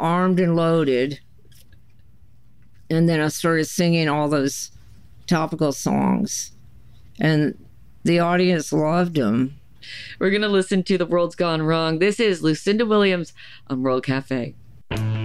Armed and Loaded. And then I started singing all those topical songs. And the audience loved them. We're going to listen to The World's Gone Wrong. This is Lucinda Williams on World Cafe.